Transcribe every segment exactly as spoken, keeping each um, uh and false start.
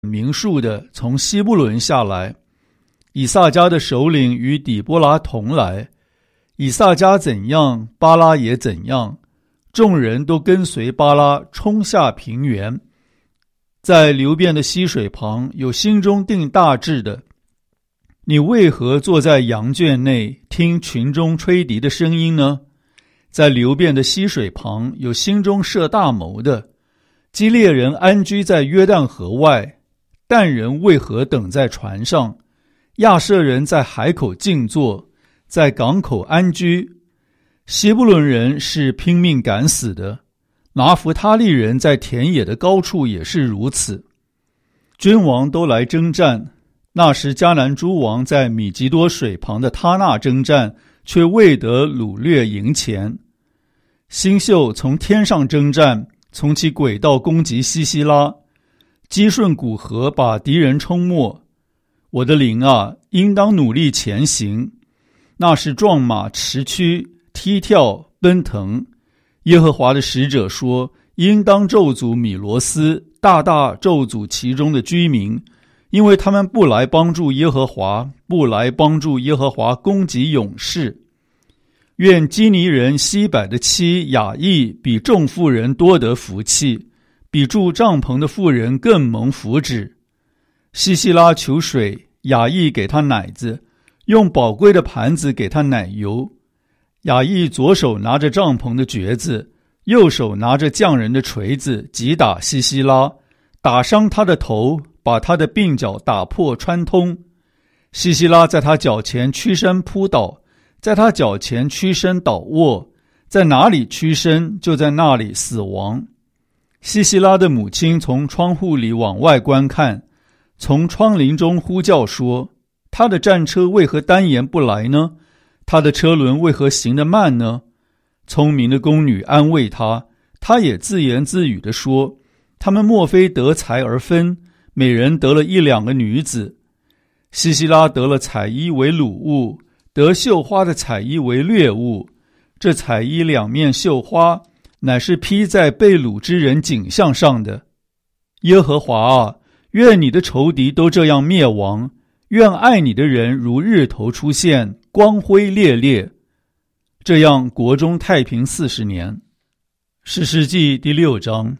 民数的从西布伦下来，以萨迦的首领与底波拉同来。以萨迦怎样，巴拉也怎样，众人都跟随巴拉冲下平原。在流便的溪水旁，有心中定大志的，你为何坐在羊圈内，听群中吹笛的声音呢？在流便的溪水旁，有心中设大谋的，基列人安居在约旦河外，但人为何等在船上？亚设人在海口静坐，在港口安居。希布伦人是拼命赶死的，拿弗他利人在田野的高处也是如此。君王都来征战，那时迦南诸王在米吉多水旁的他那征战，却未得掳掠营前。星宿从天上征战，从其轨道攻击西西拉，基顺古河把敌人冲没。我的灵啊，应当努力前行。那是壮马驰驱，踢跳奔腾。耶和华的使者说，应当咒诅米罗斯，大大咒诅其中的居民，因为他们不来帮助耶和华，不来帮助耶和华攻击勇士。愿基尼人西柏的妻雅意比众妇人多得福气，比住帐篷的妇人更蒙福祉。西西拉求水，雅意给他奶子，用宝贵的盘子给他奶油。雅意左手拿着帐篷的橛子，右手拿着匠人的锤子，击打西西拉，打伤他的头，把他的鬓角打破穿通。西西拉在他脚前屈身扑倒，在他脚前屈身倒卧，在哪里屈身，就在那里死亡。西西拉的母亲从窗户里往外观看，从窗棂中呼叫说，他的战车为何单言不来呢？他的车轮为何行得慢呢？聪明的宫女安慰他，他也自言自语地说，他们莫非得财而分，每人得了一两个女子。西西拉得了彩衣为掳物，得绣花的彩衣为掠物。这彩衣两面绣花，乃是披在被掳之人颈项上的。耶和华啊，愿你的仇敌都这样灭亡，愿爱你的人如日头出现，光辉烈烈。这样国中太平四十年。士师记第六章。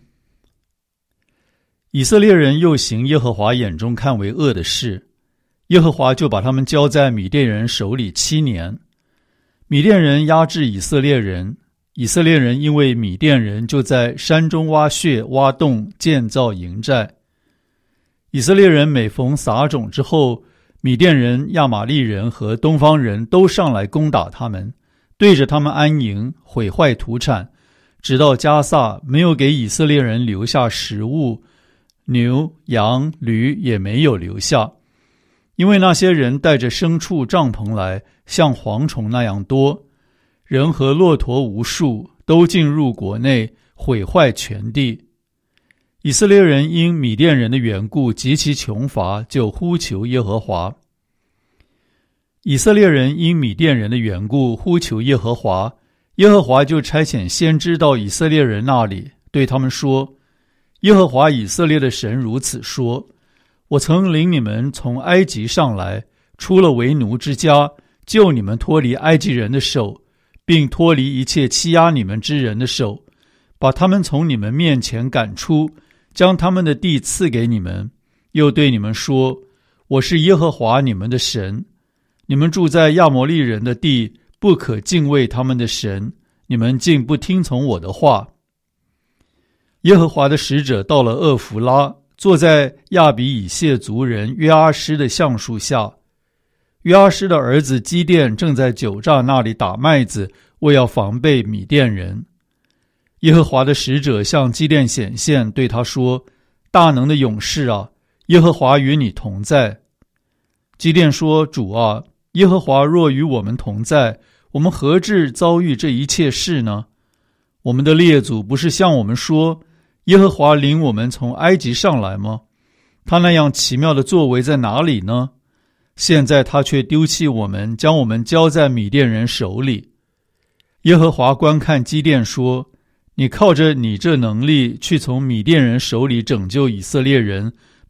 以色列人又行耶和华眼中看为恶的事，耶和华就把他们交在米甸人手里七年。米甸人压制以色列人，以色列人因为米甸人，就在山中挖穴挖洞，建造营寨。以色列人每逢撒种之后，米甸人、亚玛利人和东方人都上来攻打他们，对着他们安营，毁坏土产，直到加萨，没有给以色列人留下食物，牛、羊、驴也没有留下，因为那些人带着牲畜帐篷来，像蝗虫那样多，人和骆驼无数，都进入国内，毁坏全地。以色列人因米甸人的缘故极其穷乏，就呼求耶和华。以色列人因米甸人的缘故呼求耶和华，耶和华就差遣先知到以色列人那里，对他们说，耶和华以色列的神如此说，我曾领你们从埃及上来，出了为奴之家，救你们脱离埃及人的手，并脱离一切欺压你们之人的手，把他们从你们面前赶出，将他们的地赐给你们，又对你们说，我是耶和华你们的神，你们住在亚摩利人的地，不可敬畏他们的神，你们竟不听从我的话。耶和华的使者到了厄弗拉，坐在亚比以谢族人约阿施的橡树下。约阿施的儿子基甸正在酒榨那里打麦子，为要防备米甸人。耶和华的使者向基甸显现，对他说，大能的勇士啊，耶和华与你同在。基甸说，主啊，耶和华若与我们同在，我们何至遭遇这一切事呢？我们的列祖不是向我们说，耶和华领我们从埃及上来吗？他那样奇妙的作为在哪里呢？现在他却丢弃我们，将我们交在米甸人手里。耶和华观看基甸说，你靠着你这能力去从米甸人手里拯救以色列人，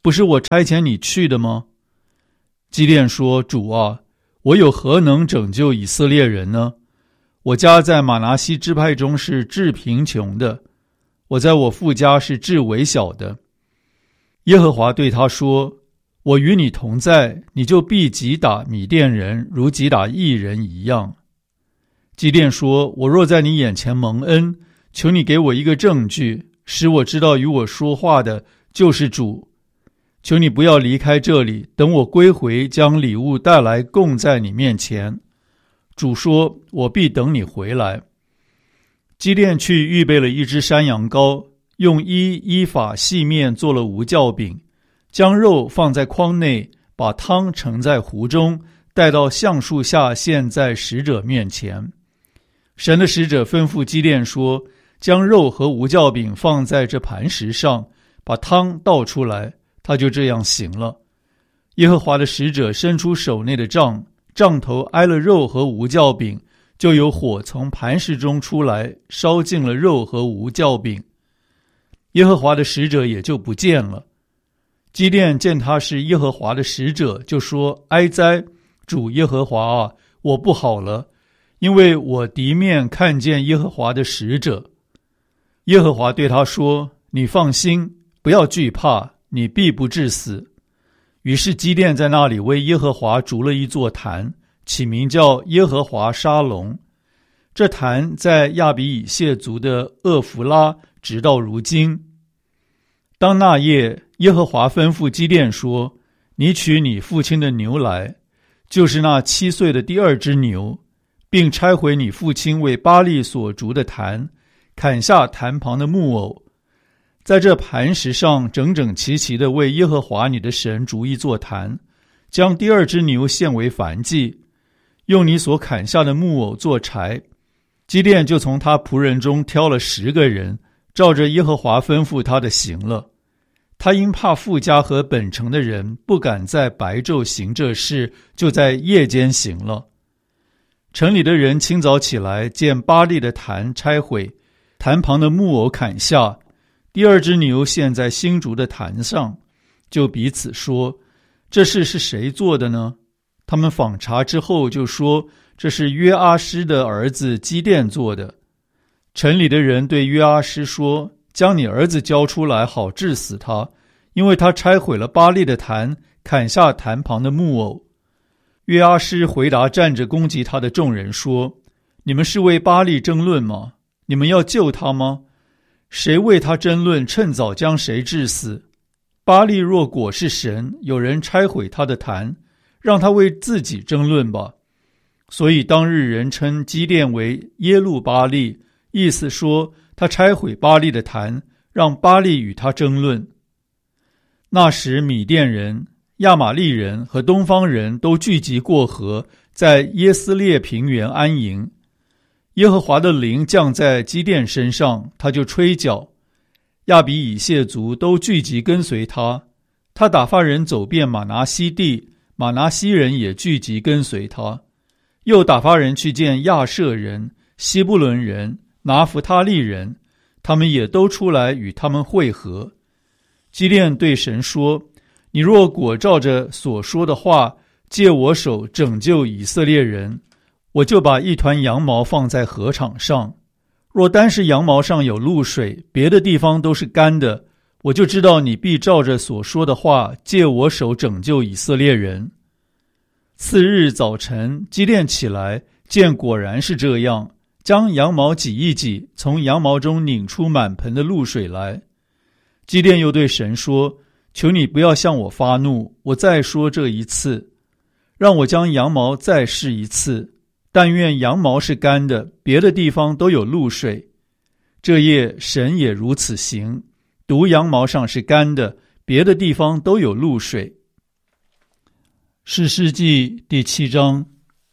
不是我差遣你去的吗？”基甸说：“主啊，我有何能拯救以色列人呢？我家在玛拿西支派中是至贫穷的，我在我父家是至微小的。”耶和华对他说：“我与你同在，你就必击打米甸人，如击打义人一样。”基甸说：“我若在你眼前蒙恩，求你给我一个证据，使我知道与我说话的就是主。求你不要离开这里，等我归回，将礼物带来供在你面前。”主说：“我必等你回来。”基甸去预备了一只山羊羔，用衣依法细面做了无酵饼，将肉放在筐内，把汤盛在壶中，带到橡树下献在使者面前。神的使者吩咐基甸说：“将肉和无酵饼放在这磐石上，把汤倒出来。”他就这样行了。耶和华的使者伸出手内的杖，杖头挨了肉和无酵饼，就有火从磐石中出来，烧尽了肉和无酵饼。耶和华的使者也就不见了。基甸见他是耶和华的使者，就说：“哀哉，主耶和华啊，我不好了，因为我敌面看见耶和华的使者。”耶和华对他说：“你放心，不要惧怕，你必不致死。”于是基甸在那里为耶和华筑了一座坛，起名叫耶和华沙龙。这坛在亚比以谢族的厄弗拉，直到如今。当那夜，耶和华吩咐基甸说：“你取你父亲的牛来，就是那七岁的第二只牛，并拆毁你父亲为巴力所筑的坛，砍下坛旁的木偶，在这磐石上整整齐齐地为耶和华你的神筑一座坛，将第二只牛献为燔祭，用你所砍下的木偶做柴。”基甸就从他仆人中挑了十个人，照着耶和华吩咐他的行了。他因怕父家和本城的人，不敢在白昼行这事，就在夜间行了。城里的人清早起来，见巴力的坛拆毁，坛旁的木偶砍下，第二只牛献在新筑的坛上，就彼此说：“这事是谁做的呢？”他们访查之后就说：“这是约阿施的儿子基甸做的。”城里的人对约阿施说：“将你儿子交出来，好治死他，因为他拆毁了巴力的坛，砍下坛旁的木偶。”约阿施回答站着攻击他的众人说：“你们是为巴力争论吗？你们要救他吗？谁为他争论，趁早将谁治死？巴力若果是神，有人拆毁他的坛，让他为自己争论吧。”所以当日人称基甸为耶路巴力，意思说他拆毁巴力的坛，让巴力与他争论。那时米甸人、亚玛利人和东方人都聚集过河，在耶斯列平原安营。耶和华的灵降在基甸身上，他就吹角，亚比以谢族都聚集跟随他。他打发人走遍玛拿西地，玛拿西人也聚集跟随他。又打发人去见亚舍人、希布伦人、拿弗他利人，他们也都出来与他们会合。基甸对神说：“你若果照着所说的话，借我手拯救以色列人，我就把一团羊毛放在禾场上。若单是羊毛上有露水，别的地方都是干的，我就知道你必照着所说的话，借我手拯救以色列人。”次日早晨，基甸起来，见果然是这样，将羊毛挤一挤，从羊毛中拧出满盆的露水来。基甸又对神说：“求你不要向我发怒，我再说这一次，让我将羊毛再试一次。但愿羊毛是干的，别的地方都有露水。”这夜神也如此行，独羊毛上是干的，别的地方都有露水。士师记第七章。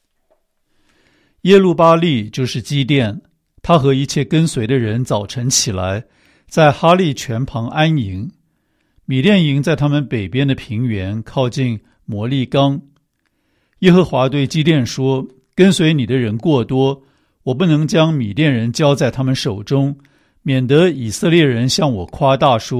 耶路巴力就是基甸，他和一切跟随的人早晨起来，在哈利泉旁安营。米甸营在他们北边的平原，靠近摩利冈。耶和华对基甸说：“跟随你的人过多，我不能将米甸人交在他们手中，免得以色列人向我夸大说：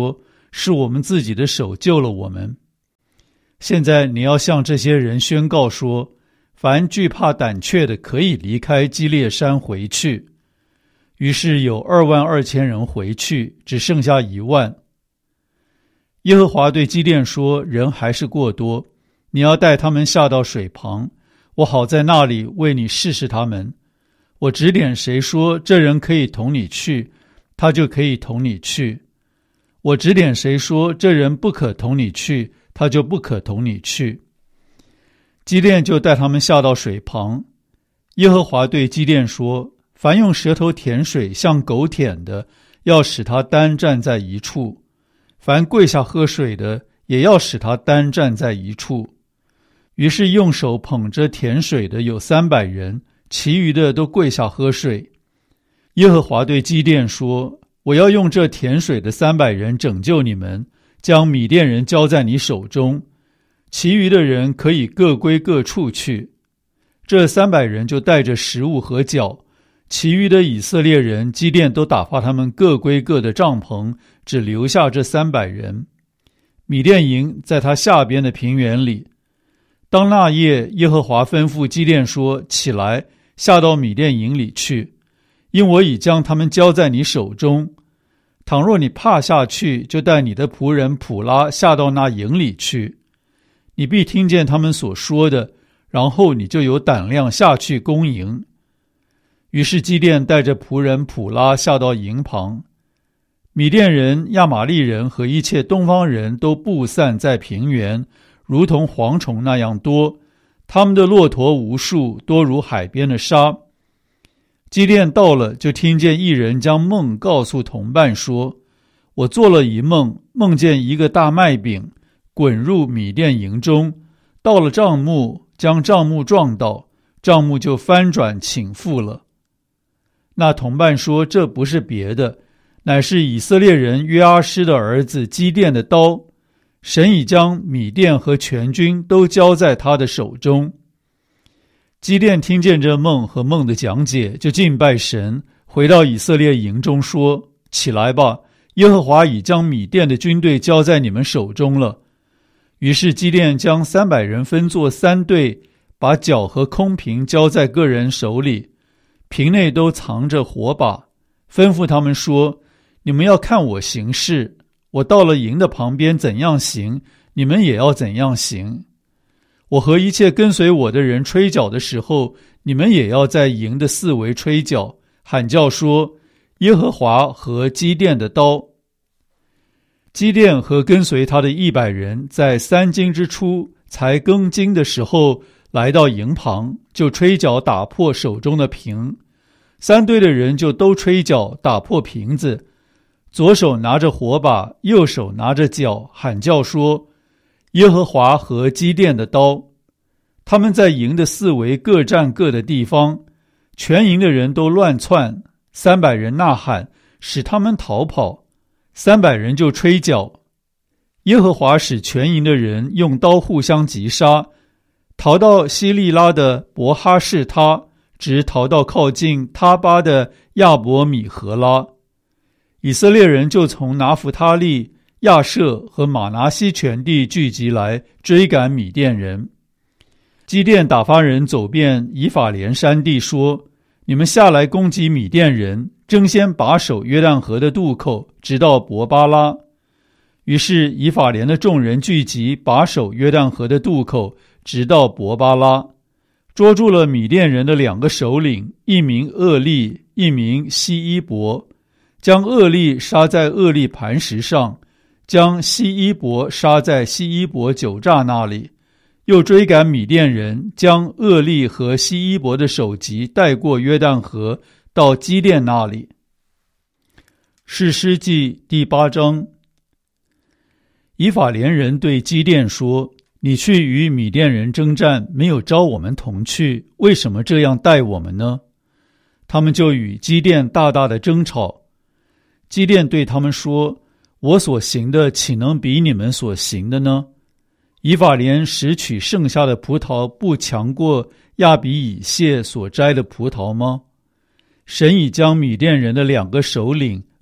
是我们自己的手救了我们。现在你要向这些人宣告说，凡惧怕胆怯的可以离开基列山回去。于是有二万二千人回去，只剩下一万。耶和华对基甸说，人还是过多，你要带他们下到水旁，我好在那里为你试试他们。我指点谁说这人可以同你去，他就可以同你去；我指点谁说这人不可同你去，他就不可同你去。基甸就带他们下到水旁。耶和华对基甸说，凡用舌头舔水像狗舔的，要使他单站在一处；凡跪下喝水的，也要使他单站在一处。于是用手捧着舔水的有三百人，其余的都跪下喝水。耶和华对基甸说，我要用这舔水的三百人拯救你们，将米甸人交在你手中，其余的人可以各归各处去。这三百人就带着食物和脚，其余的以色列人基甸都打发他们各归各的帐篷，只留下这三百人。米甸营在他下边的平原里。当那夜，耶和华吩咐基甸说，起来，下到米甸营里去，因我已将他们交在你手中。倘若你怕下去，就带你的仆人普拉下到那营里去，你必听见他们所说的，然后你就有胆量下去攻营。于是基甸带着仆人普拉下到营旁，米甸人、亚玛力人和一切东方人都布散在平原，如同蝗虫那样多，他们的骆驼无数，多如海边的沙。基甸到了，就听见一人将梦告诉同伴说，我做了一梦，梦见一个大麦饼滚入米甸营中，到了帐幕，将帐幕撞倒，帐幕就翻转倾覆了。那同伴说，这不是别的，乃是以色列人约阿施的儿子基甸的刀，神已将米甸和全军都交在他的手中。基甸听见这梦和梦的讲解，就敬拜神，回到以色列营中说，起来吧，耶和华已将米甸的军队交在你们手中了。于是基甸将三百人分作三队，把角和空瓶交在个人手里，瓶内都藏着火把，吩咐他们说，你们要看我行事，我到了营的旁边怎样行，你们也要怎样行。我和一切跟随我的人吹角的时候，你们也要在营的四围吹角，喊叫说，耶和华和基甸的刀。基甸和跟随他的一百人，在三更之初才更经的时候，来到营旁，就吹角打破手中的瓶。三队的人就都吹角打破瓶子，左手拿着火把，右手拿着角，喊叫说，耶和华和基甸的刀。他们在营的四围各占各的地方，全营的人都乱窜，三百人呐喊，使他们逃跑，三百人就吹角。耶和华使全营的人用刀互相击杀，逃到希利拉的伯哈士他，直逃到靠近他巴的亚伯米荷拉。以色列人就从拿弗他利、亚舍和马拿西全地聚集来追赶米甸人。基甸打发人走遍以法莲山地，说，你们下来攻击米甸人，争先把守约旦河的渡口，直到伯巴拉。于是以法莲的众人聚集，把守约旦河的渡口，直到伯巴拉，捉住了米甸人的两个首领，一名厄利，一名西伊伯，将厄利杀在厄利磐石上，将西伊伯杀在西伊伯酒榨那里，又追赶米甸人，将厄利和西伊伯的首级带过约旦河，到基甸那里。士师记第八章。以法莲人对基甸说，你去与米甸人征战，没有召我们同去，为什么这样待我们呢？他们就与基甸大大的争吵。基甸对他们说，我所行的岂能比你们所行的呢？以法莲拾取剩下的葡萄，不强过亚比以谢所摘的葡萄吗？神已将米甸人的两个首领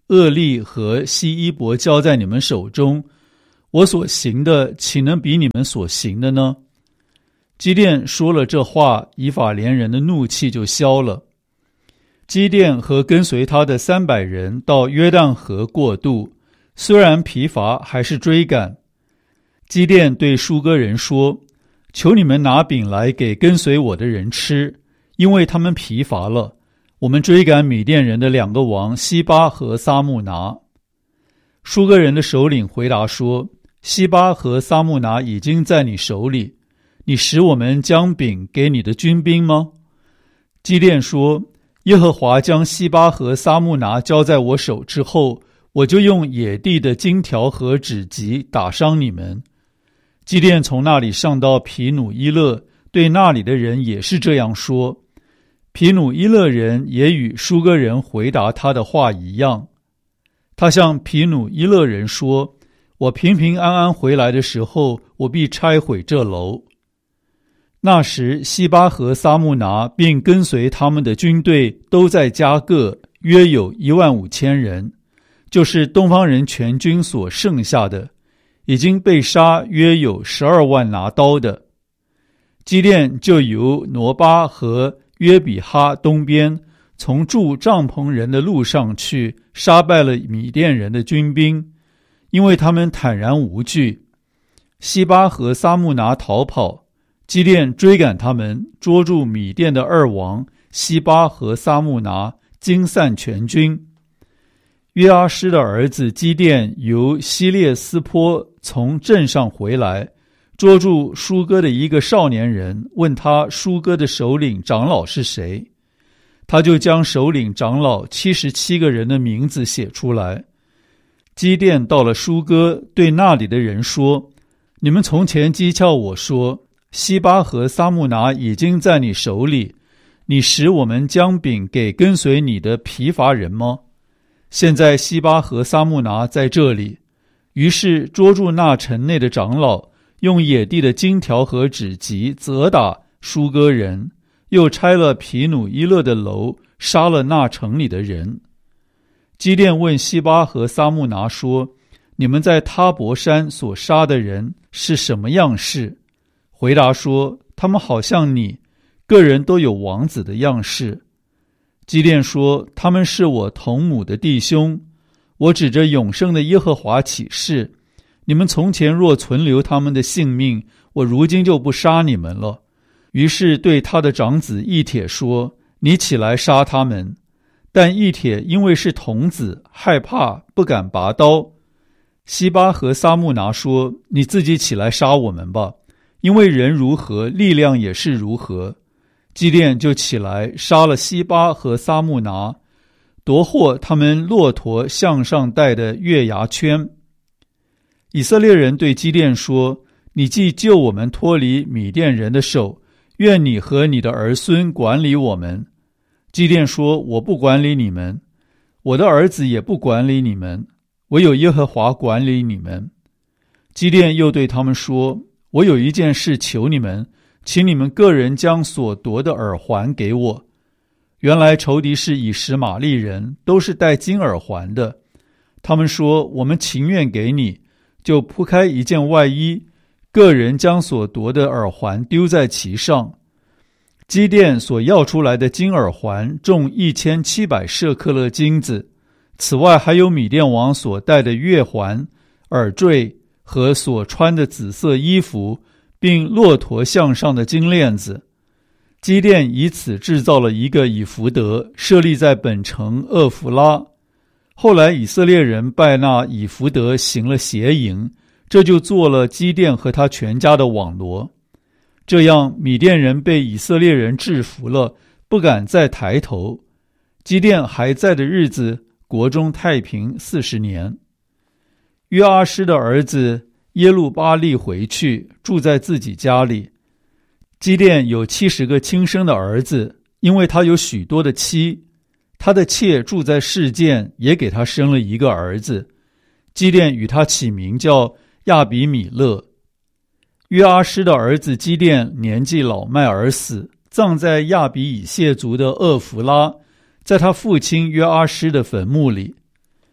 厄利和希伊伯交在你们手中，我所行的岂能比你们所行的呢？基甸说了这话，以法莲人的怒气就消了。基甸和跟随他的三百人到约旦河过渡，虽然疲乏，还是追赶。基甸对疏割人说：求你们拿饼来给跟随我的人吃，因为他们疲乏了。我们追赶米甸人的两个王西巴和撒木拿。疏割人的首领回答说：西巴和撒木拿已经在你手里，你使我们将饼给你的军兵吗？基甸说：耶和华将西巴和撒木拿交在我手之后，我就用野地的荆条和指棘打伤你们。基甸从那里上到皮努伊勒，对那里的人也是这样说。皮努伊勒人也与疏割人回答他的话一样。他向皮努伊勒人说：我平平安安回来的时候，我必拆毁这楼。那时西巴和撒木拿并跟随他们的军队都在加各，约有一万五千人，就是东方人全军所剩下的，已经被杀约有十二万拿刀的。基甸就由挪巴和约比哈东边，从住帐篷人的路上去，杀败了米甸人的军兵，因为他们坦然无惧。西巴和撒木拿逃跑，基甸追赶他们，捉住米甸的二王西巴和撒木拿，惊散全军。约阿施的儿子基甸由希列斯坡从镇上回来，捉住疏割的一个少年人，问他疏割的首领长老是谁。他就将首领长老七十七个人的名字写出来。基甸到了疏割，对那里的人说：你们从前讥诮我说，西巴和撒木拿已经在你手里，你使我们将饼给跟随你的疲乏人吗？现在西巴和撒木拿在这里。于是捉住那城内的长老，用野地的荆条和指棘责打疏割人，又拆了皮努伊勒的楼，杀了那城里的人。基甸问西巴和撒木拿说：你们在他伯山所杀的人是什么样式？回答说：他们好像你，个人都有王子的样式。基甸说：他们是我同母的弟兄，我指着永生的耶和华起誓，你们从前若存留他们的性命，我如今就不杀你们了。于是对他的长子以帖说：你起来杀他们。但以帖因为是童子，害怕，不敢拔刀。西巴和撒木拿说：你自己起来杀我们吧，因为人如何，力量也是如何。基甸就起来杀了西巴和撒木拿，夺获他们骆驼项上戴的月牙圈。以色列人对基甸说：你既救我们脱离米甸人的手，愿你和你的儿孙管理我们。基甸说：我不管理你们，我的儿子也不管理你们，唯有耶和华管理你们。基甸又对他们说：我有一件事求你们，请你们个人将所夺的耳环给我。原来仇敌是以实玛利人，都是戴金耳环的。他们说：我们情愿给你，就铺开一件外衣，个人将所夺的耳环丢在其上。基甸所要出来的金耳环重一千七百舍克勒金子，此外还有米甸王所戴的月环、耳坠和所穿的紫色衣服，并骆驼项上的金链子。基甸以此制造了一个以弗得，设立在本城厄弗拉。后来以色列人拜那以弗得行了邪淫，这就做了基甸和他全家的网罗。这样米甸人被以色列人制服了，不敢再抬头。基甸还在的日子，国中太平四十年。约阿施的儿子耶路巴力回去，住在自己家里。基甸有七十个亲生的儿子，因为他有许多的妻，他的妾住在示剑，也给他生了一个儿子。基甸与他起名叫亚比米勒。约阿施的儿子基甸年纪老迈而死，葬在亚比以谢族的厄弗拉，在他父亲约阿施的坟墓里。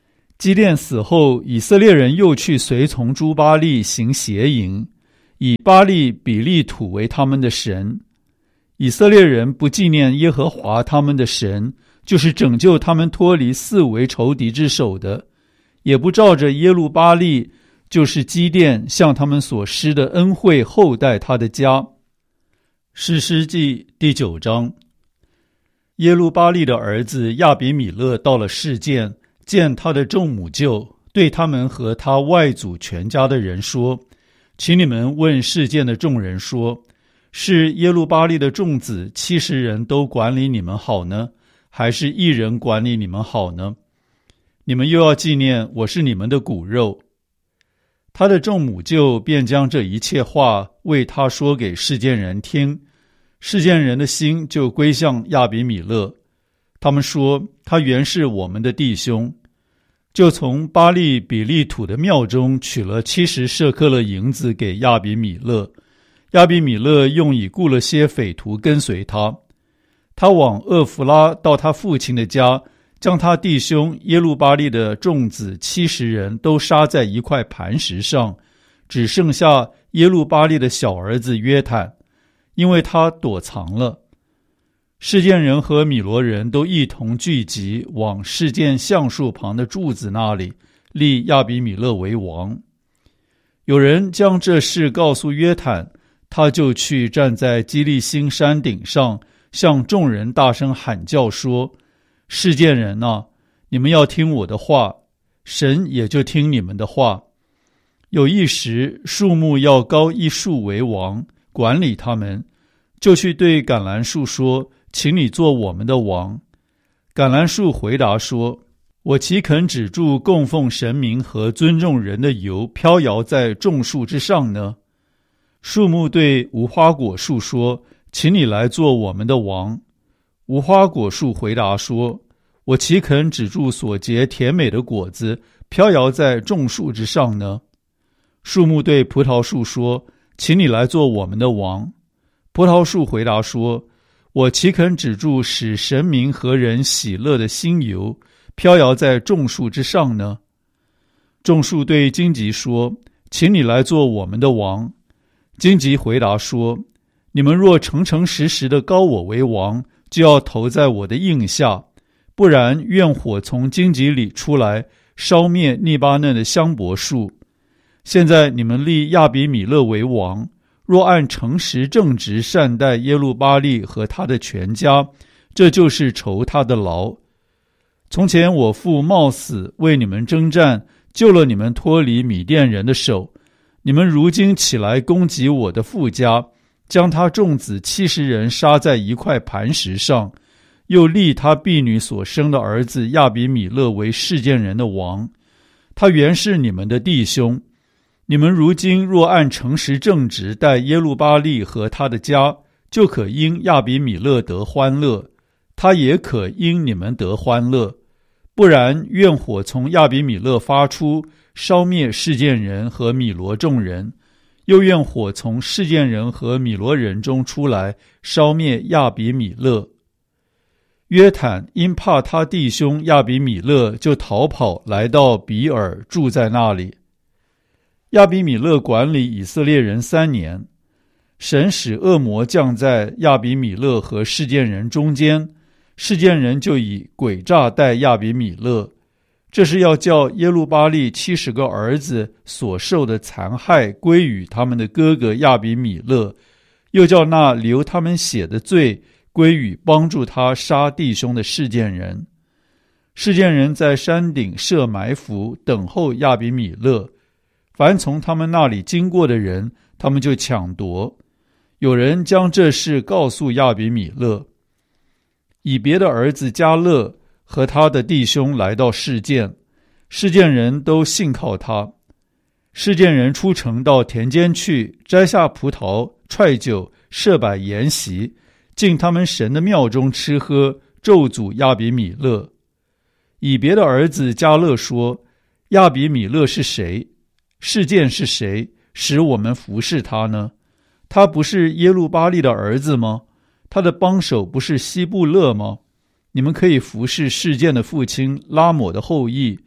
基甸死后，以色列人又去随从诸巴力行邪淫，以巴力比利土为他们的神。以色列人不纪念耶和华他们的神，就是拯救他们脱离四围仇敌之手的，也不照着耶路巴力，就是基甸向他们所施的恩惠厚待他的家。士师记第九章。耶路巴力的儿子亚比米勒到了示剑，见他的众母舅，对他们和他外祖全家的人说：请你们问示剑的众人说，是耶路巴力的众子七十人都管理你们好呢，还是一人管理你们好呢？你们又要纪念我是你们的骨肉。他的众母舅便将这一切话为他说给示剑人听，示剑人的心就归向亚比米勒。他们说，他原是我们的弟兄，就从巴力比利土的庙中取了七十舍客勒银子给亚比米勒。亚比米勒用以雇了些匪徒跟随他。他往厄弗拉到他父亲的家，将他弟兄耶路巴力的众子七十人都杀在一块磐石上，只剩下耶路巴力的小儿子约坦，因为他躲藏了。示剑人和米罗人都一同聚集，往示剑橡树旁的柱子那里立亚比米勒为王。有人将这事告诉约坦，他就去站在基利心山顶上，向众人大声喊叫说：示剑人啊，你们要听我的话，神也就听你们的话。有一时，树木要高一树为王，管理他们，就去对橄榄树说：请你做我们的王。橄榄树回答说：我岂肯止住供奉神明和尊重人的油飘摇在众树之上呢？树木对无花果树说：请你来做我们的王。无花果树回答说：我岂肯止住所结甜美的果子飘摇在众树之上呢？树木对葡萄树说：请你来做我们的王。葡萄树回答说：我岂肯止住使神明和人喜乐的新油飘摇在众树之上呢？众树对荆棘说：请你来做我们的王。荆棘回答说：你们若诚诚实实的膏我为王，就要投在我的印下，不然愿火从荆棘里出来，烧灭利巴嫩的香柏树。现在你们立亚比米勒为王，若按诚实正直善待耶路巴力和他的全家，这就是酬他的劳。从前我父冒死为你们征战，救了你们脱离米甸人的手，你们如今起来攻击我的父家，将他众子七十人杀在一块磐石上，又立他婢女所生的儿子亚比米勒为示剑人的王。他原是你们的弟兄，你们如今若按诚实正直待耶路巴力和他的家，就可因亚比米勒得欢乐，他也可因你们得欢乐。不然愿火从亚比米勒发出，烧灭示剑人和米罗众人，又愿火从示剑人和米罗人中出来，烧灭亚比米勒。约坦因怕他弟兄亚比米勒，就逃跑来到比尔，住在那里。亚比米勒管理以色列人三年，神使恶魔降在亚比米勒和示剑人中间，示剑人就以诡诈待亚比米勒，这是要叫耶路巴力七十个儿子所受的残害归于他们的哥哥亚比米勒，又叫那流他们血的罪归于帮助他杀弟兄的示剑人。示剑人在山顶设埋伏，等候亚比米勒，凡从他们那里经过的人，他们就抢夺。有人将这事告诉亚比米勒，以别的儿子迦勒和他的弟兄来到示剑，示剑人都信靠他。示剑人出城到田间去，摘下葡萄、踹酒，设摆筵席，进他们神的庙中吃喝，咒诅亚比米勒。以别的儿子迦勒说：亚比米勒是谁？示剑是谁，使我们服侍他呢？他不是耶路巴力的儿子吗？他的帮手不是希布勒吗？你们可以服侍示剑的父亲拉抹的后裔，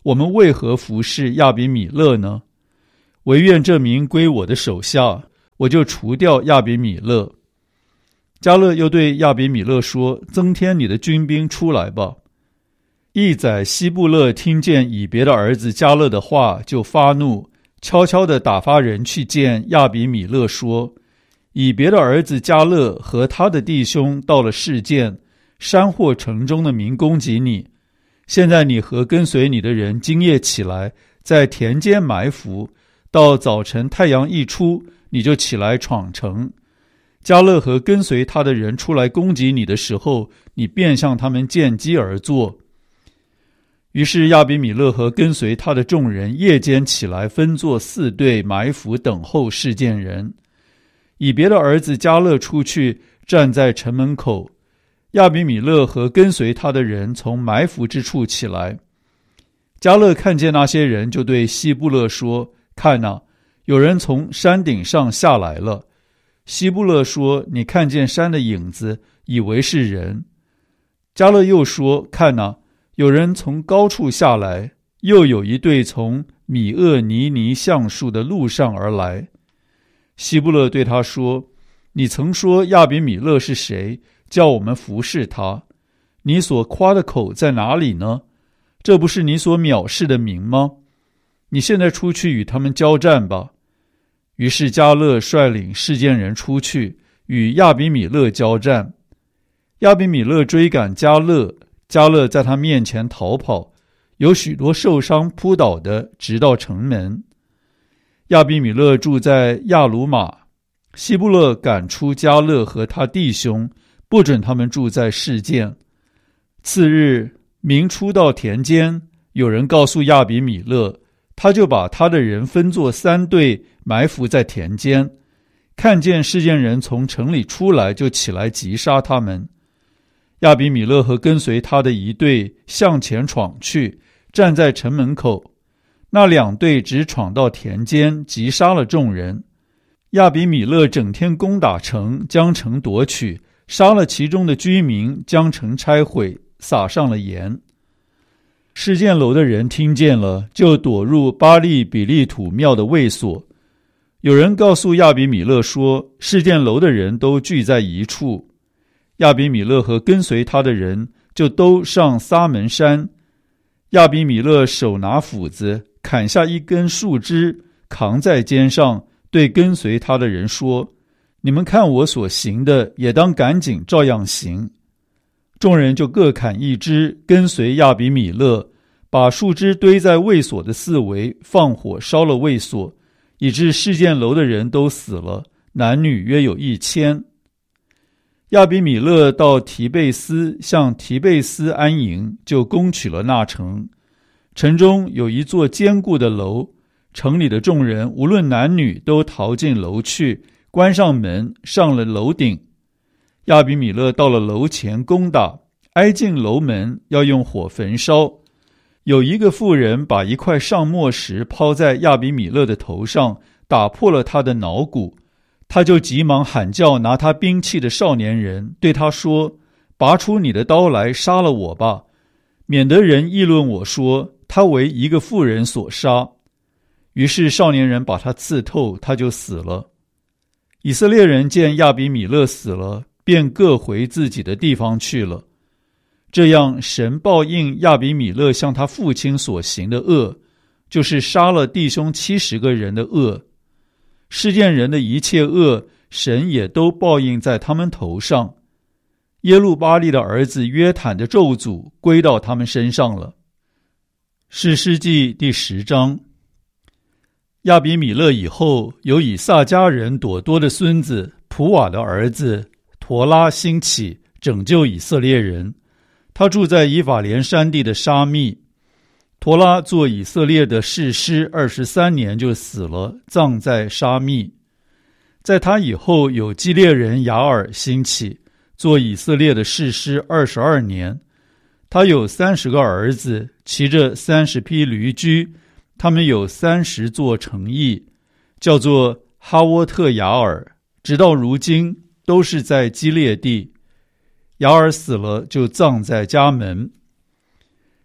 我们为何服侍亚比米勒呢？惟愿这民归我的手下，我就除掉亚比米勒。迦勒又对亚比米勒说，增添你的军兵出来吧。义宰希布勒听见以别的儿子迦勒的话，就发怒，悄悄地打发人去见亚比米勒说，以别的儿子迦勒和他的弟兄到了示剑，山或城中的民攻击你。现在你和跟随你的人今夜起来，在田间埋伏，到早晨太阳一出，你就起来闯城。迦勒和跟随他的人出来攻击你的时候，你便向他们见机而作。于是亚比米勒和跟随他的众人夜间起来，分作四队，埋伏等候示剑人。以别的儿子迦勒出去，站在城门口。亚比米勒和跟随他的人从埋伏之处起来。迦勒看见那些人，就对希布勒说，看哪，有人从山顶上下来了。希布勒说，你看见山的影子，以为是人。迦勒又说，看哪，有人从高处下来，又有一队从米厄尼尼橡树的路上而来。希布勒对他说，你曾说亚比米勒是谁，叫我们服侍他？你所夸的口在哪里呢？这不是你所藐视的名吗？你现在出去与他们交战吧。于是迦勒率领示剑人出去，与亚比米勒交战。亚比米勒追赶迦勒，迦勒在他面前逃跑，有许多受伤扑倒的，直到城门。亚比米勒住在亚鲁玛，希布勒赶出迦勒和他弟兄，不准他们住在示剑。次日，民出到田间，有人告诉亚比米勒，他就把他的人分作三队，埋伏在田间。看见示剑人从城里出来，就起来击杀他们。亚比米勒和跟随他的一队向前闯去，站在城门口。那两队只闯到田间，击杀了众人。亚比米勒整天攻打城，将城夺取，杀了其中的居民，将城拆毁，撒上了盐。示剑楼的人听见了，就躲入巴利比利土庙的卫所。有人告诉亚比米勒说，示剑楼的人都聚在一处。亚比米勒和跟随他的人就都上撒门山。亚比米勒手拿斧子，砍下一根树枝，扛在肩上，对跟随他的人说，你们看我所行的，也当赶紧照样行。众人就各砍一枝，跟随亚比米勒，把树枝堆在卫所的四围，放火烧了卫所，以致示剑楼的人都死了，男女约有一千。亚比米勒到提贝斯，向提贝斯安营，就攻取了那城。城中有一座坚固的楼，城里的众人无论男女都逃进楼去，关上门，上了楼顶。亚比米勒到了楼前攻打，挨进楼门，要用火焚烧。有一个妇人把一块上墨石抛在亚比米勒的头上，打破了他的脑骨。他就急忙喊叫拿他兵器的少年人，对他说，拔出你的刀来，杀了我吧，免得人议论我说，他为一个妇人所杀。于是少年人把他刺透，他就死了。以色列人见亚比米勒死了，便各回自己的地方去了。这样神报应亚比米勒向他父亲所行的恶，就是杀了弟兄七十个人的恶。示剑人的一切恶，神也都报应在他们头上。耶路巴利的儿子约坦的咒诅归到他们身上了。士师记第十章。亚比米勒以后，有以撒家人朵多的孙子普瓦的儿子陀拉兴起，拯救以色列人。他住在以法莲山地的沙密。陀拉做以色列的士师二十三年就死了，葬在沙密。在他以后，有基列人雅尔兴起，做以色列的士师二十二年。他有三十个儿子，骑着三十匹驴驹，他们有三十座城邑，叫做哈沃特雅尔，直到如今都是在基列地。雅尔死了，就葬在家门。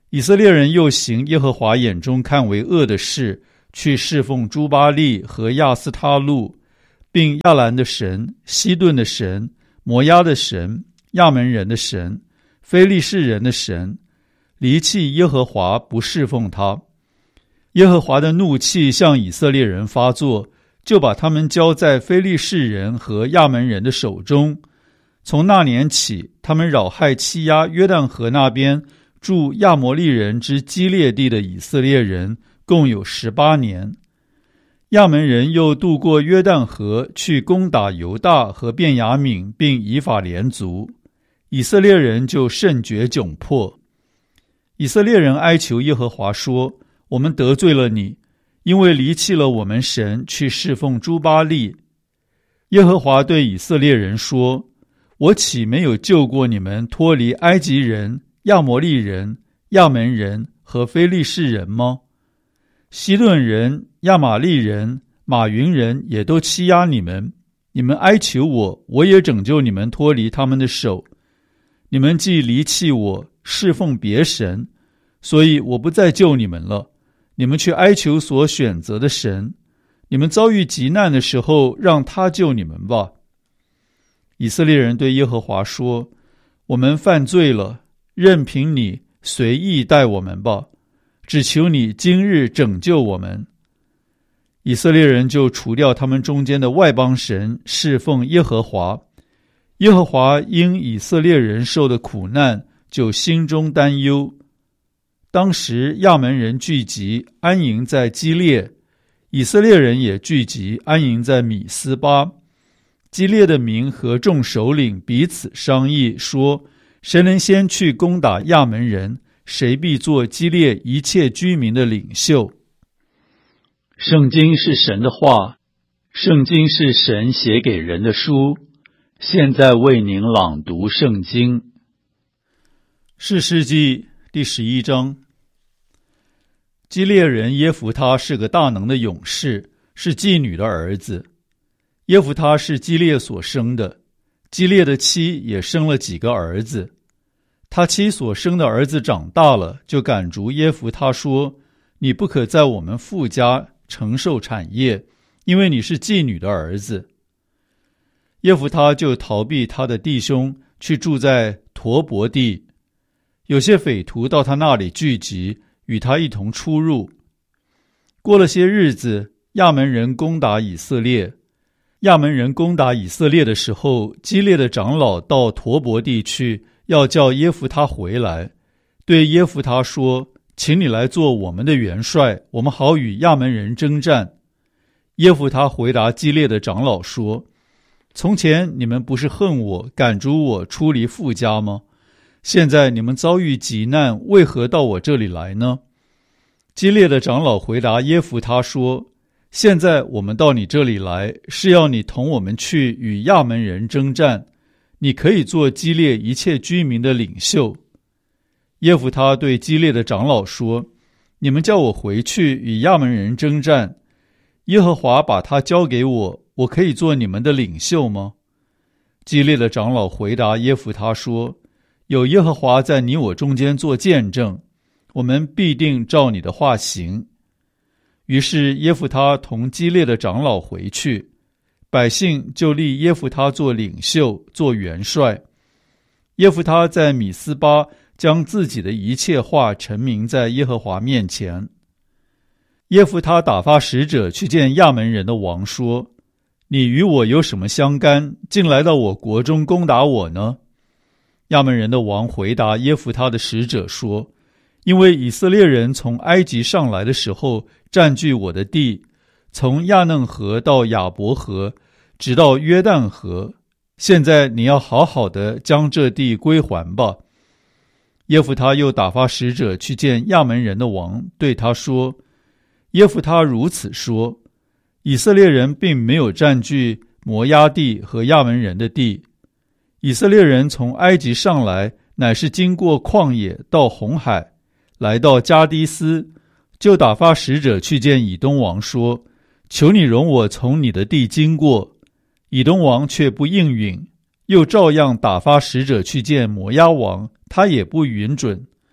以色列人又行耶和华眼中看为恶的事，去侍奉朱巴利和亚斯他路，并亚兰的神、西顿的神、摩押的神、亚门人的神、非利士人的神，离弃耶和华，不侍奉他。耶和华的怒气向以色列人发作，就把他们交在非利士人和亚门人的手中。从那年起，他们扰害欺压约旦河那边住亚摩利人之基列地的以色列人，共有十八年。亚门人又渡过约旦河，去攻打犹大和便雅悯，并以法莲族。以色列人就甚觉窘迫。以色列人哀求耶和华说：我们得罪了你，因为离弃了我们神，去侍奉朱巴利。耶和华对以色列人说：我岂没有救过你们脱离埃及人、亚摩利人、亚门人和非利士人吗？西顿人、亚玛利人、马云人也都欺压你们，你们哀求我，我也拯救你们脱离他们的手。你们既离弃我，侍奉别神，所以我不再救你们了。你们去哀求所选择的神，你们遭遇急难的时候，让他救你们吧。以色列人对耶和华说：我们犯罪了，任凭你随意待我们吧，只求你今日拯救我们。以色列人就除掉他们中间的外邦神，侍奉耶和华。耶和华因以色列人受的苦难，就心中担忧。当时亚门人聚集，安营在基列，以色列人也聚集，安营在米斯巴。基列的民和众首领彼此商议，说：谁能先去攻打亚门人，谁必做基列一切居民的领袖。圣经是神的话，圣经是神写给人的书。现在为您朗读圣经。士师记第十一章。基列人耶弗他是个大能的勇士，是妓女的儿子。耶弗他是基列所生的，基列的妻也生了几个儿子。他妻所生的儿子长大了，就赶逐耶弗他说：你不可在我们父家承受产业，因为你是妓女的儿子。耶弗他就逃避他的弟兄，去住在陀伯地。有些匪徒到他那里聚集，与他一同出入。过了些日子，亚门人攻打以色列。亚门人攻打以色列的时候，基列的长老到陀伯地去，要叫耶弗他回来，对耶弗他说：请你来做我们的元帅，我们好与亚门人征战。耶弗他回答基列的长老说：从前你们不是恨我，赶逐我出离父家吗？现在你们遭遇急难，为何到我这里来呢？基列的长老回答耶弗他说：现在我们到你这里来，是要你同我们去与亚门人征战，你可以做基列一切居民的领袖。耶弗他对基列的长老说：你们叫我回去与亚门人征战，耶和华把他交给我，我可以做你们的领袖吗？基列的长老回答耶弗他说：有耶和华在你我中间做见证，我们必定照你的话行。于是耶弗他同基列的长老回去，百姓就立耶弗他做领袖，做元帅。耶弗他在米斯巴将自己的一切话陈明在耶和华面前。耶弗他打发使者去见亚门人的王，说：你与我有什么相干，竟来到我国中攻打我呢？亚门人的王回答耶弗他的使者说：因为以色列人从埃及上来的时候，占据我的地，从亚嫩河到亚伯河，直到约旦河。现在你要好好的将这地归还吧。耶弗他又打发使者去见亚门人的王，对他说：耶弗他如此说，以色列人并没有占据摩押地和亚门人的地。以色列人从埃及上来，乃是经过旷野到红海，来到加低斯，就打发使者去见以东王说：求你容我从你的地经过。以东王却不应允，又照样打发使者去见摩押王，他也不允准。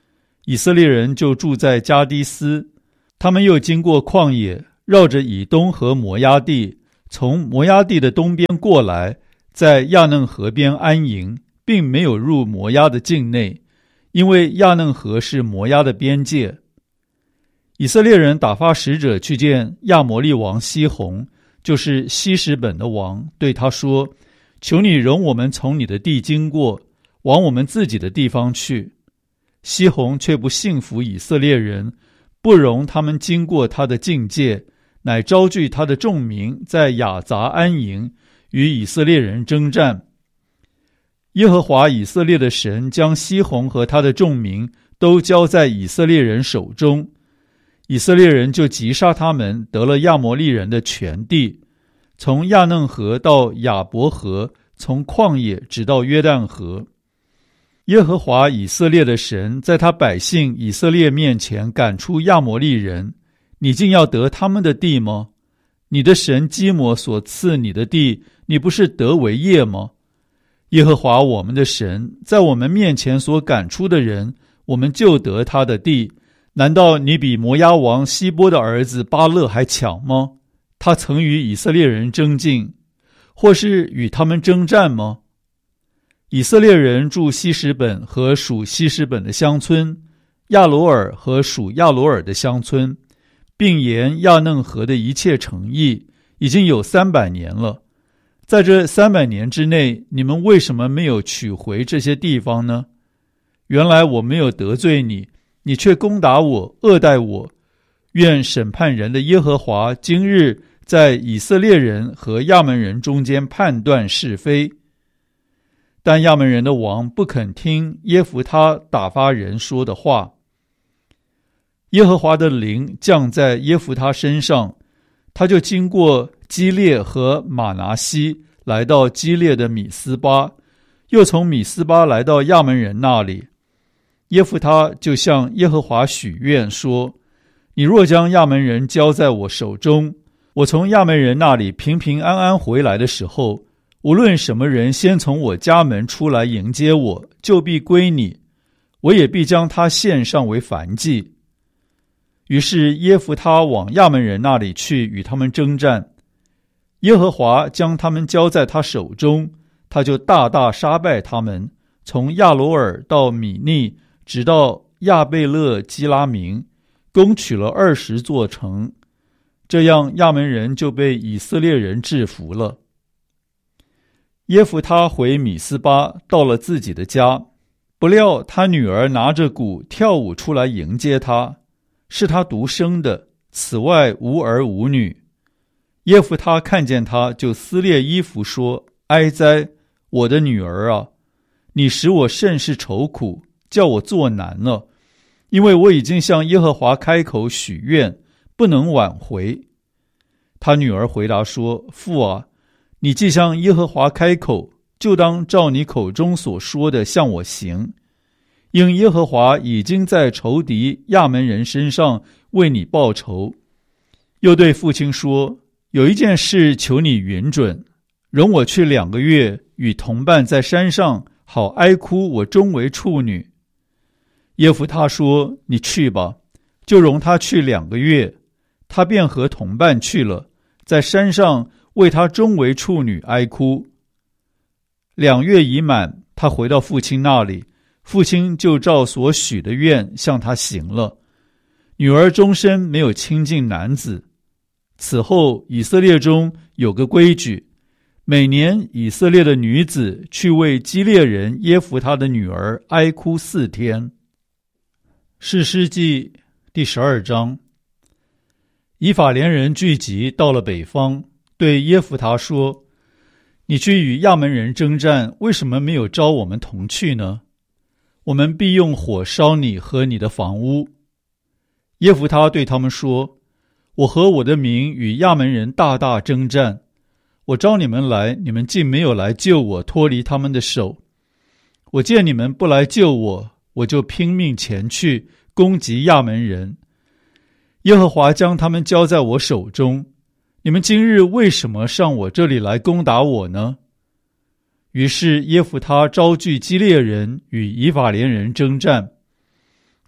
以色列人就住在加迪斯。他们又经过旷野，绕着以东和摩押地，从摩押地的东边过来，在亚嫩河边安营，并没有入摩押的境内，因为亚嫩河是摩押的边界。以色列人打发使者去见亚摩利王西宏，就是西什本的王，对他说：求你容我们从你的地经过，往我们自己的地方去。西宏却不信服以色列人，不容他们经过他的境界，乃招聚他的众民在雅杂安营，与以色列人征战。耶和华以色列的神将西宏和他的众民都交在以色列人手中，以色列人就击杀他们，得了亚摩利人的全地，从亚嫩河到亚伯河，从旷野直到约旦河。耶和华以色列的神在他百姓以色列面前赶出亚摩利人，你竟要得他们的地吗？你的神基摩所赐你的地，你不是得为业吗？耶和华我们的神在我们面前所赶出的人，我们就得他的地。难道你比摩押王希波的儿子巴勒还强吗？他曾与以色列人争竞，或是与他们征战吗？以色列人住西什本和属西什本的乡村，亚罗尔和属亚罗尔的乡村，并沿亚嫩河的一切城邑，已经有三百年了。在这三百年之内，你们为什么没有取回这些地方呢？原来我没有得罪你，你却攻打我，恶待我。愿审判人的耶和华今日在以色列人和亚扪人中间判断是非。但亚扪人的王不肯听耶弗他打发人说的话。耶和华的灵降在耶弗他身上，他就经过基列和玛拿西，来到基列的米斯巴，又从米斯巴来到亚扪人那里。耶弗他就向耶和华许愿说：你若将亚扪人交在我手中，我从亚扪人那里平平安安回来的时候，无论什么人先从我家门出来迎接我，就必归你，我也必将他献上为燔祭。于是耶弗他往亚扪人那里去，与他们征战。耶和华将他们交在他手中，他就大大杀败他们，从亚罗尔到米利，直到亚贝勒基拉明，攻取了二十座城。这样亚扪人就被以色列人制服了。耶弗他回米斯巴，到了自己的家，不料他女儿拿着鼓跳舞出来迎接他，是他独生的，此外无儿无女。耶弗他看见他，就撕裂衣服说：哀哉，我的女儿啊，你使我甚是愁苦，叫我作难了，因为我已经向耶和华开口许愿，不能挽回。他女儿回答说：父啊，你既向耶和华开口，就当照你口中所说的向我行，因耶和华已经在仇敌亚扪人身上为你报仇。又对父亲说：有一件事求你允准，容我去两个月，与同伴在山上，好哀哭我终为处女。耶弗他说：你去吧，就容他去两个月。他便和同伴去了，在山上为他终为处女哀哭。两月已满，他回到父亲那里，父亲就照所许的愿向他行了。女儿终身没有亲近男子。此后以色列中有个规矩，每年以色列的女子去为基列人耶弗他的女儿哀哭四天。士师记第十二章。以法莲人聚集到了北方，对耶弗他说：你去与亚扪人征战，为什么没有招我们同去呢？我们必用火烧你和你的房屋。耶弗他对他们说：我和我的民与亚扪人大大征战，我召你们来，你们竟没有来救我，脱离他们的手。我见你们不来救我，我就拼命前去攻击亚扪人。耶和华将他们交在我手中，你们今日为什么上我这里来攻打我呢？于是耶弗他招聚基列人与以法莲人征战。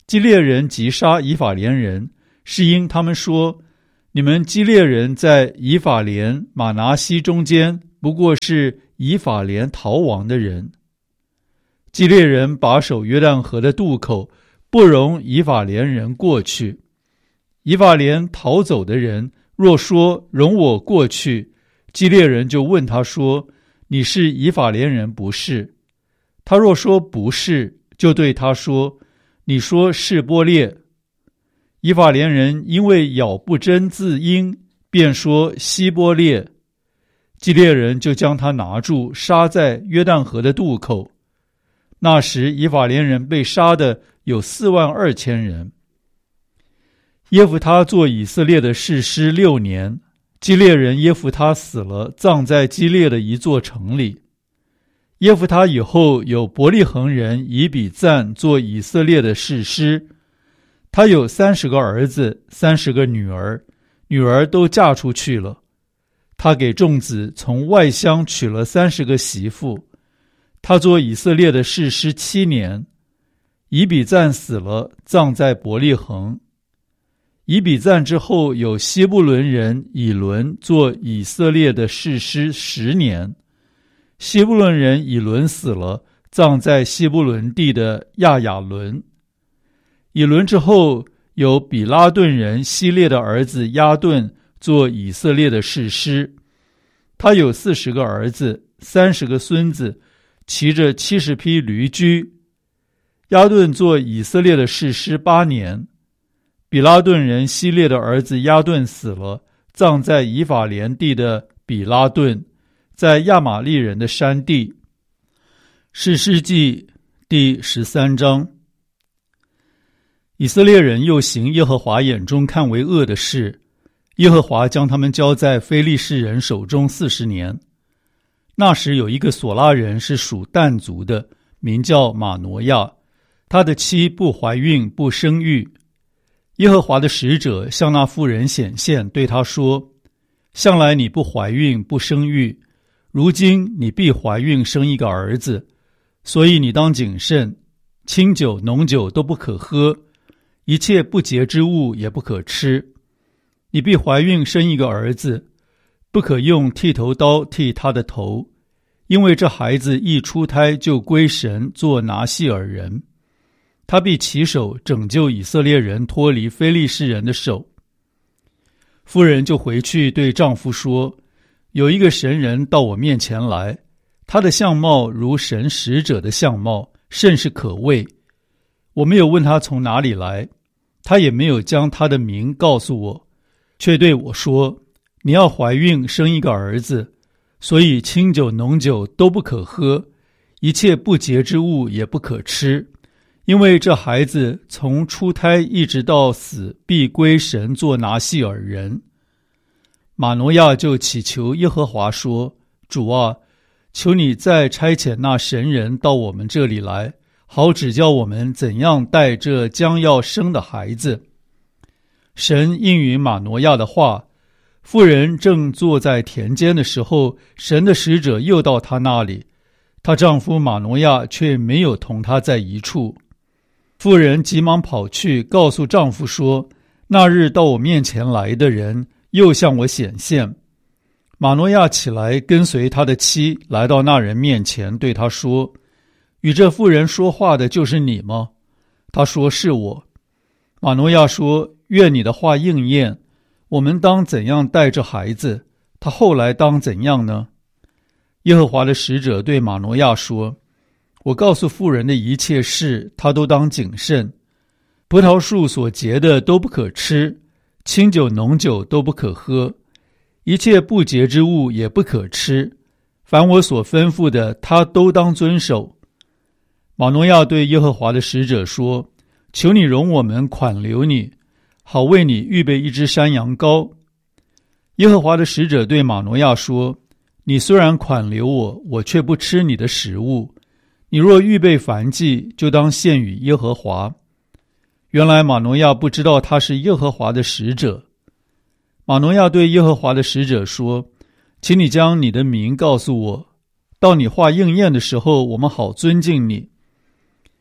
基列人击杀以法莲人，是因他们说，你们基列人在以法莲、马拿西中间，不过是以法莲逃亡的人。基列人把守约旦河的渡口，不容以法莲人过去。以法莲逃走的人若说容我过去，基列人就问他说，你是以法莲人不是？他若说不是，就对他说，你说是波列。以法莲人因为咬不真字音，便说希波列。基列人就将他拿住，杀在约旦河的渡口。那时以法莲人被杀的有四万二千人。耶弗他做以色列的士师六年，基列人耶弗他死了，葬在基列的一座城里。耶弗他以后有伯利恒人以比赞做以色列的士师，他有三十个儿子，三十个女儿，女儿都嫁出去了。他给众子从外乡娶了三十个媳妇。他做以色列的士师七年。以比赞死了，葬在伯利恒。以比赞之后有希布伦人以伦做以色列的士师十年。希布伦人以伦死了，葬在希布伦地的亚雅伦。以伦之后有比拉顿人希列的儿子亚顿做以色列的士师。他有四十个儿子，三十个孙子，骑着七十匹驴驹。亚顿做以色列的士师八年。比拉顿人希列的儿子亚顿死了，葬在以法莲地的比拉顿，在亚玛利人的山地。士师记第十三章。以色列人又行耶和华眼中看为恶的事，耶和华将他们交在非利士人手中四十年。那时有一个索拉人是属但族的，名叫马挪亚，他的妻不怀孕不生育。耶和华的使者向那妇人显现，对他说，向来你不怀孕不生育，如今你必怀孕生一个儿子，所以你当谨慎，清酒浓酒都不可喝，一切不洁之物也不可吃。你必怀孕生一个儿子，不可用剃头刀剃他的头，因为这孩子一出胎就归神做拿细尔人。他必起手拯救以色列人脱离非利士人的手。妇人就回去对丈夫说，有一个神人到我面前来，他的相貌如神使者的相貌，甚是可畏。我没有问他从哪里来，他也没有将他的名告诉我，却对我说，你要怀孕生一个儿子，所以清酒浓酒都不可喝，一切不洁之物也不可吃，因为这孩子从出胎一直到死，必归神做拿细尔人。马挪亚就祈求耶和华说，主啊，求你再差遣那神人到我们这里来，好指教我们怎样带这将要生的孩子。神应允马挪亚的话，妇人正坐在田间的时候，神的使者又到她那里，她丈夫马挪亚却没有同她在一处。妇人急忙跑去告诉丈夫说，那日到我面前来的人又向我显现。马挪亚起来跟随他的妻来到那人面前，对他说，与这妇人说话的就是你吗？他说，是我。马挪亚说，愿你的话应验，我们当怎样带着孩子？他后来当怎样呢？耶和华的使者对马挪亚说，我告诉妇人的一切事，他都当谨慎。葡萄树所结的都不可吃，清酒浓酒都不可喝，一切不洁之物也不可吃，凡我所吩咐的，他都当遵守。马挪亚对耶和华的使者说，求你容我们款留你，好为你预备一只山羊羔。耶和华的使者对马挪亚说，你虽然款留我，我却不吃你的食物，你若预备燔祭，就当献与耶和华。原来马挪亚不知道他是耶和华的使者。马挪亚对耶和华的使者说，请你将你的名告诉我，到你话应验的时候，我们好尊敬你。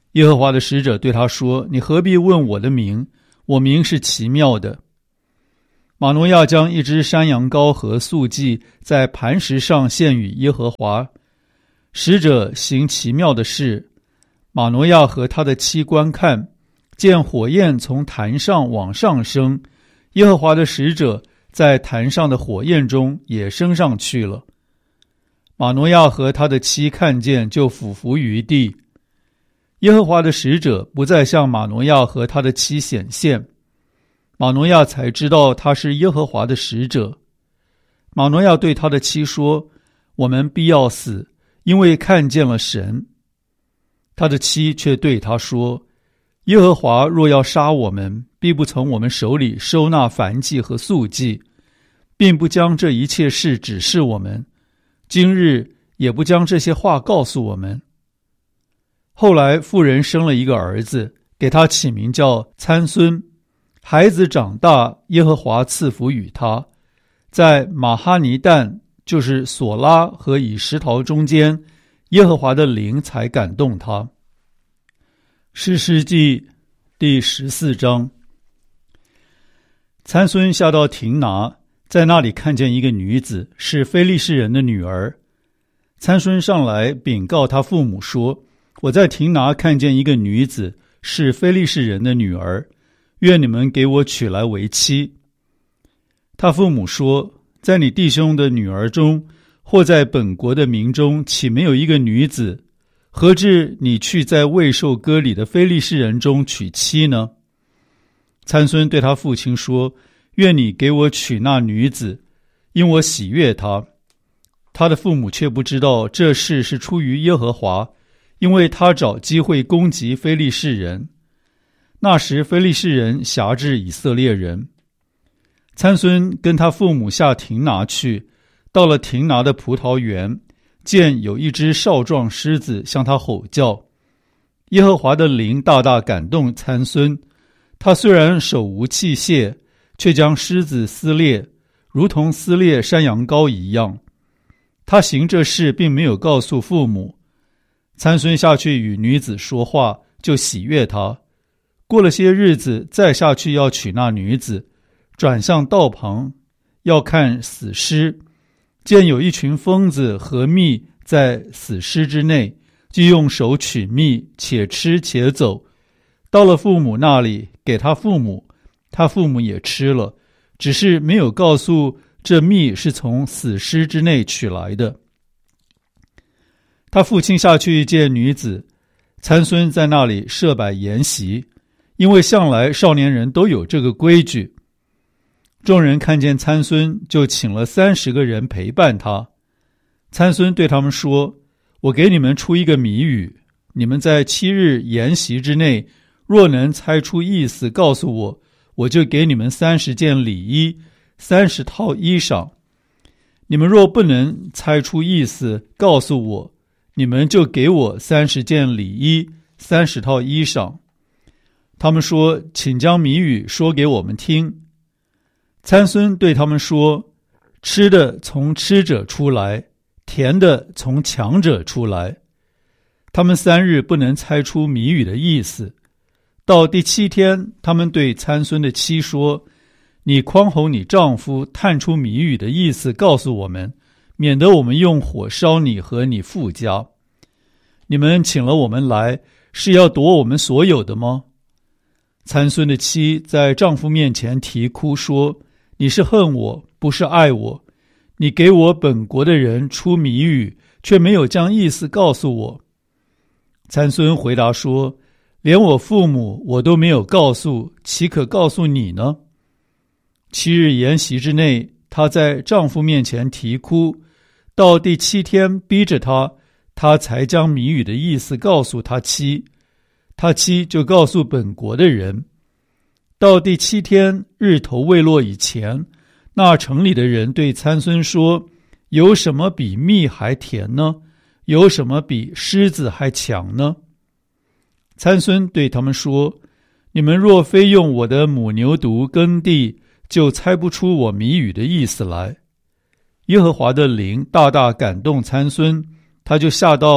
耶和华的使者对他说：你何必问我的名？我名是奇妙的。马诺亚将一只山羊羔和素祭在磐石上献与耶和华。使者行奇妙的事，马诺亚和他的妻观看，见火焰从坛上往上升，耶和华的使者在坛上的火焰中也升上去了。马诺亚和他的妻看见，就俯伏于地。耶和华的使者不再向马诺亚和他的妻显现，马诺亚才知道他是耶和华的使者。马诺亚对他的妻说：我们必要死，因为看见了神。他的妻却对他说：耶和华若要杀我们，必不从我们手里收纳燔祭和素祭，并不将这一切事指示我们，今日也不将这些话告诉我们。后来妇人生了一个儿子，给他起名叫参孙。孩子长大，耶和华赐福与他，在马哈尼旦，就是索拉和以实陶中间，耶和华的灵才感动他。士师记第十四章。参孙下到亭拿，在那里看见一个女子，是非利士人的女儿。参孙上来禀告他父母说：我在亭拿看见一个女子，是非利士人的女儿，愿你们给我娶来为妻。他父母说：在你弟兄的女儿中，或在本国的民中，岂没有一个女子？何至你去在未受割礼的非利士人中娶妻呢？参孙对他父亲说：愿你给我娶那女子，因我喜悦她。他的父母却不知道这事是出于耶和华，因为他找机会攻击非利士人。那时非利士人辖制以色列人。参孙跟他父母下亭拿去，到了亭拿的葡萄园，见有一只少壮狮子向他吼叫。耶和华的灵大大感动参孙，他虽然手无器械，却将狮子撕裂，如同撕裂山羊羔一样。他行这事并没有告诉父母。参孙下去与女子说话，就喜悦她。过了些日子，再下去要娶那女子，转向道旁，要看死尸，见有一群疯子和蜜在死尸之内，就用手取蜜，且吃且走。到了父母那里，给他父母，他父母也吃了，只是没有告诉这蜜是从死尸之内取来的。他父亲下去见女子，参孙在那里设摆筵席，因为向来少年人都有这个规矩。众人看见参孙，就请了三十个人陪伴他。参孙对他们说：我给你们出一个谜语，你们在七日筵席之内，若能猜出意思告诉我，我就给你们三十件礼衣，三十套衣裳。你们若不能猜出意思告诉我，你们就给我三十件礼衣，三十套衣裳。他们说：请将谜语说给我们听。参孙对他们说：吃的从吃者出来，甜的从强者出来。他们三日不能猜出谜语的意思。到第七天，他们对参孙的妻说：你匡吼你丈夫，探出谜语的意思告诉我们，免得我们用火烧你和你父家。你们请了我们来，是要夺我们所有的吗？参孙的妻在丈夫面前啼哭说：你是恨我，不是爱我。你给我本国的人出谜语，却没有将意思告诉我。参孙回答说：连我父母我都没有告诉，岂可告诉你呢？七日筵席之内，她在丈夫面前啼哭，到第七天逼着她，她才将谜语的意思告诉她妻，她妻就告诉本国的人。到第七天日头未落以前，那城里的人对参孙说：有什么比蜜还甜呢？有什么比狮子还强呢？参孙对他们说：你们若非用我的母牛犊耕地，就猜不出我谜语的意思来。耶和华的灵大大感动参孙，他就下到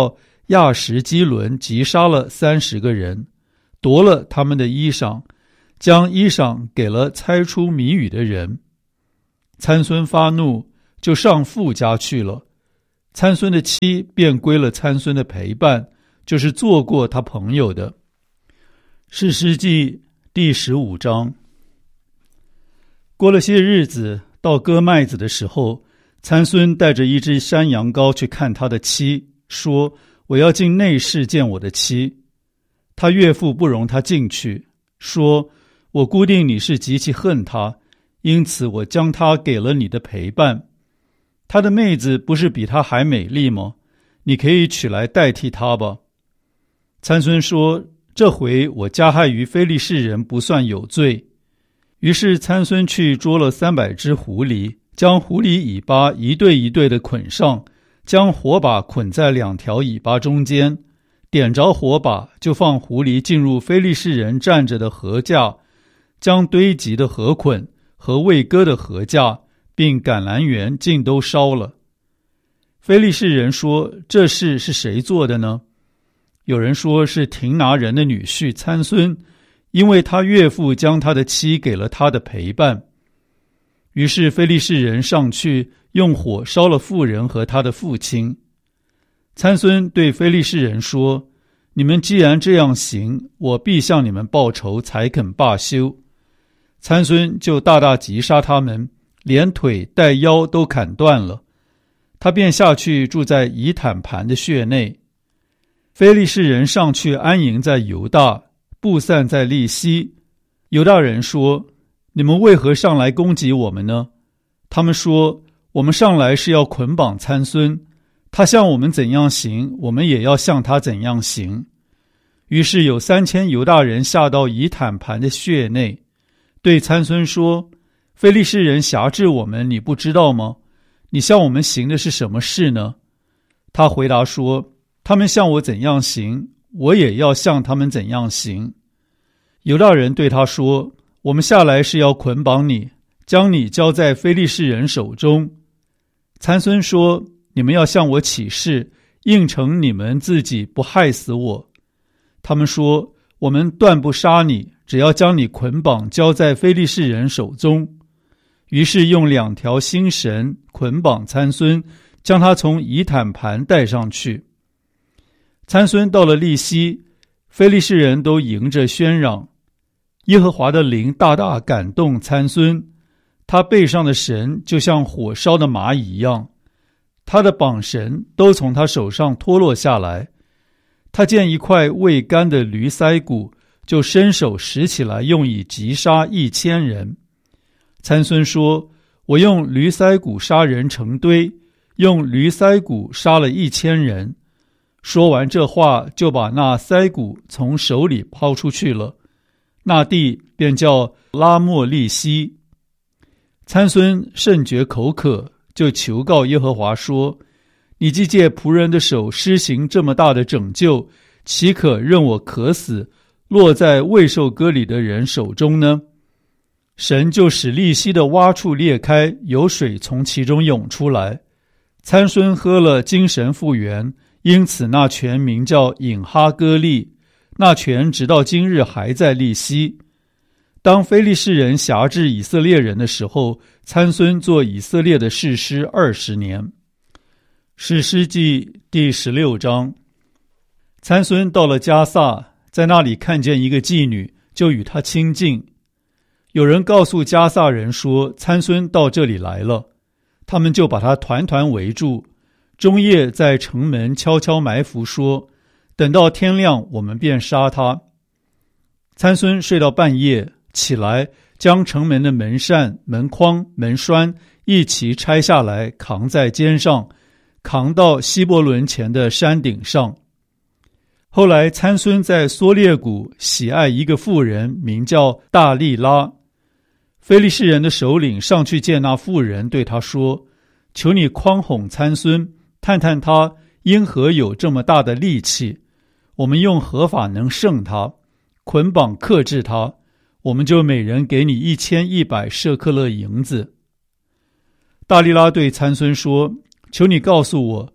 亚什基伦击杀了三十个人，夺了他们的衣裳，将衣裳给了猜出谜语的人。参孙发怒，就上父家去了。参孙的妻便归了参孙的陪伴，就是做过他朋友的。士师记第十五章。过了些日子，到割麦子的时候，参孙带着一只山羊羔去看他的妻，说：我要进内室见我的妻。他岳父不容他进去，说：我估定你是极其恨他，因此我将他给了你的陪伴。他的妹子不是比他还美丽吗？你可以取来代替他吧。参孙说：这回我加害于非利士人不算有罪。于是参孙去捉了三百只狐狸，将狐狸尾巴一对一对的捆上，将火把捆在两条尾巴中间，点着火把，就放狐狸进入非利士人站着的禾架，将堆积的禾捆和未割的禾架并橄榄园尽都烧了。非利士人说：这事是谁做的呢？有人说是亭拿人的女婿参孙，因为他岳父将他的妻给了他的陪伴。于是非利士人上去，用火烧了妇人和他的父亲。参孙对非利士人说：你们既然这样行，我必向你们报仇，才肯罢休。参孙就大大击杀他们，连腿带腰都砍断了。他便下去住在以坦盘的穴内。非利士人上去安营在犹大，布散在利希。犹大人说：你们为何上来攻击我们呢？他们说：我们上来是要捆绑参孙，他向我们怎样行，我们也要向他怎样行。于是有三千犹大人下到以坦盘的穴内，对参孙说：非利士人辖制我们，你不知道吗？你向我们行的是什么事呢？他回答说：他们向我怎样行，我也要向他们怎样行。犹大人对他说：我们下来是要捆绑你，将你交在非利士人手中。参孙说：你们要向我起誓，应承你们自己不害死我。他们说：我们断不杀你，只要将你捆绑交在非利士人手中。于是用两条新绳捆绑参孙，将他从以坦盘带上去。参孙到了利希，非利士人都迎着喧嚷。耶和华的灵大大感动参孙，他背上的绳就像火烧的麻一样，他的绑绳都从他手上脱落下来。他见一块未干的驴腮骨，就伸手拾起来，用以击杀一千人。参孙说：我用驴腮骨杀人成堆，用驴腮骨杀了一千人。说完这话，就把那腮骨从手里抛出去了。那地便叫拉莫利希。参孙甚觉口渴，就求告耶和华说：你既借仆人的手施行这么大的拯救，岂可任我渴死，落在未受割礼的人手中呢？神就使利希的洼处裂开，有水从其中涌出来。参孙喝了，精神复原，因此那泉名叫隐哈歌利。那泉直到今日还在利希。当非利士人辖制以色列人的时候，参孙做以色列的士师二十年。士师记第十六章。参孙到了迦萨，在那里看见一个妓女，就与她亲近。有人告诉迦萨人说，参孙到这里来了，他们就把他团团围住，中夜在城门悄悄埋伏，说：等到天亮，我们便杀他。参孙睡到半夜，起来将城门的门扇、门框、门栓一齐拆下来，扛在肩上，扛到希伯伦前的山顶上。后来参孙在梭列谷喜爱一个妇人，名叫大利拉。非利士人的首领上去见那妇人，对他说：求你诓哄参孙，探探他因何有这么大的力气，我们用何法能胜他？捆绑克制他，我们就每人给你一千一百舍克勒银子。大利拉对参孙说：求你告诉我，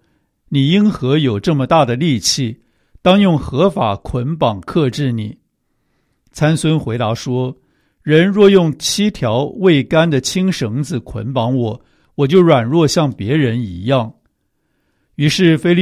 你因何有这么大的力气？当用合法捆绑克制你。”参孙回答说：“人若用七条未干的青绳子捆绑我，我就软弱像别人一样。”于是非利